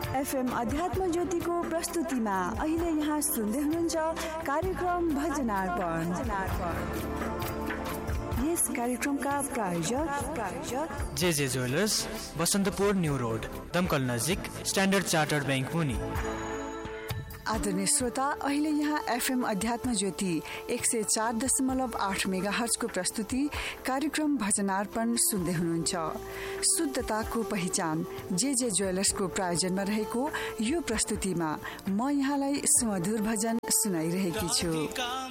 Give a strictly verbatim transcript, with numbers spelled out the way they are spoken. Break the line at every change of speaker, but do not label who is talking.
FM अध्यात्म ज्योतिको प्रस्तुतिमा अहिले यहाँ सुन्दै हुनुहुन्छ कार्यक्रम भजनार्पण। यस कार्यक्रमका प्रायोजक प्रायोजक
जे जे ज्वेलर्स, बसन्तपुर न्यू रोड, दमकल नजिक, स्ट्यान्डर्ड चार्टर्ड बैंक मुनि।
आदरणीय श्रोता, अहिले यहाँ एफएम अध्यात्म ज्योति एक सय चार दशमलव आठ मेगा हर्जको प्रस्तुति कार्यक्रम भजनार्पण सुन्दै हुनुहुन्छ। शुद्धताको पहिचान जे जे ज्वेलर्सको प्रायोजनमा रहेको यो प्रस्तुतिमा म यहाँलाई सुमधुर भजन सुनाइरहेकी छु।